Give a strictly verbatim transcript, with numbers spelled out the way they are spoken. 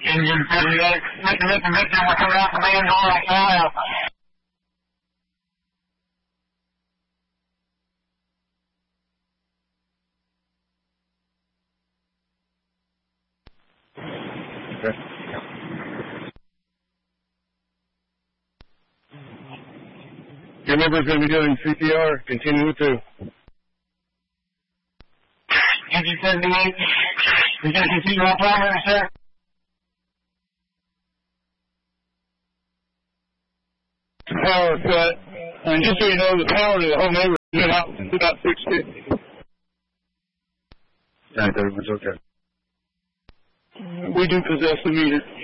Engine seventy-eight, Mister Mister Victor, we're coming out from Mandel right now. Okay. Your member's going to be doing C P R. Continue with two. Engine seventy-eight, we got to see your primary, sir. Power cut. And just so you know, the power to the whole neighborhood is about, about six fifty. Thanks, everyone's okay. We do possess the meter.